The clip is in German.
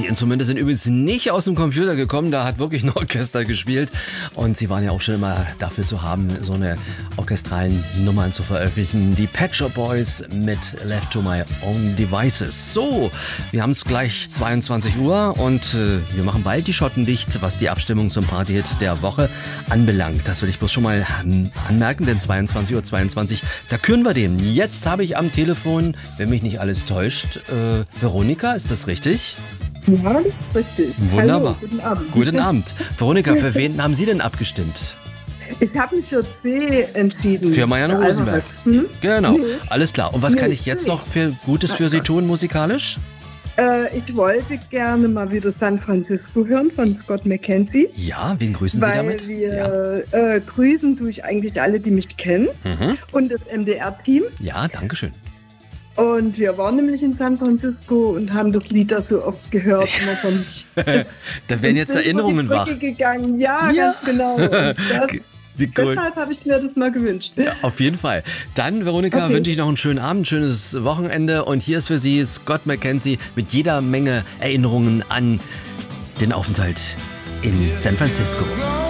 Die Instrumente sind übrigens nicht aus dem Computer gekommen, da hat wirklich ein Orchester gespielt. Und sie waren ja auch schon immer dafür zu haben, so eine orchestralen Nummern zu veröffentlichen. Die Pet Shop Boys mit Left to My Own Devices. So, wir haben es gleich 22 Uhr und wir machen bald die Schotten dicht, was die Abstimmung zum Partyhit der Woche anbelangt. Das will ich bloß schon mal anmerken, denn 22:22 Uhr, da küren wir den. Jetzt habe ich am Telefon, wenn mich nicht alles täuscht, Veronika, ist das richtig? Ja, das ist richtig. Wunderbar. Hallo, guten Abend. Guten Abend. Veronika, für wen haben Sie denn abgestimmt? Ich habe mich für C entschieden. Für Marianne Rosenberg. Genau, alles klar. Und was kann ich jetzt noch für Gutes für Sie tun musikalisch? Ich wollte gerne mal wieder San Francisco hören von Scott McKenzie. Ja, wen grüßen Sie damit? Grüßen tue ich eigentlich alle, die mich kennen. Und das MDR-Team. Ja, danke schön. Und wir waren nämlich in San Francisco und haben das Lied da so oft gehört. Da werden jetzt Erinnerungen wach. Gegangen. Ja, ganz genau. Deshalb habe ich mir das mal gewünscht. Ja, auf jeden Fall. Dann, Veronika, wünsche ich noch einen schönen Abend, schönes Wochenende. Und hier ist für Sie Scott McKenzie mit jeder Menge Erinnerungen an den Aufenthalt in San Francisco.